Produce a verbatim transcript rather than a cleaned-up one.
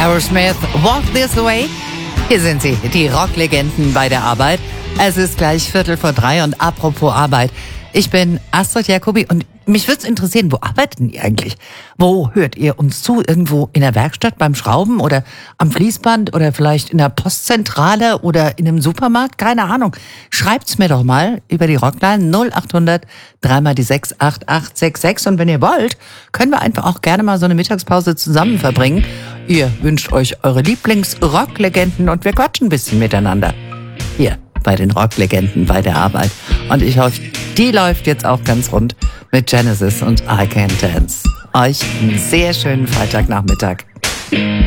Aerosmith, Walk This Way. Hier sind sie, die Rocklegenden bei der Arbeit. Es ist gleich Viertel vor drei und apropos Arbeit. Ich bin Astrid Jacobi und mich würde es interessieren, wo arbeitet ihr eigentlich? Wo hört ihr uns zu? Irgendwo in der Werkstatt beim Schrauben oder am Fließband oder vielleicht in der Postzentrale oder in einem Supermarkt? Keine Ahnung. Schreibt's mir doch mal über die Rockline null acht hundert drei mal die sechs acht acht sechs sechs. Und wenn ihr wollt, können wir einfach auch gerne mal so eine Mittagspause zusammen verbringen. Ihr wünscht euch eure Lieblings-Rocklegenden und wir quatschen ein bisschen miteinander. Hier bei den Rocklegenden bei der Arbeit. Und ich hoffe, die läuft jetzt auch ganz rund mit Genesis und I Can Dance. Euch einen sehr schönen Freitagnachmittag.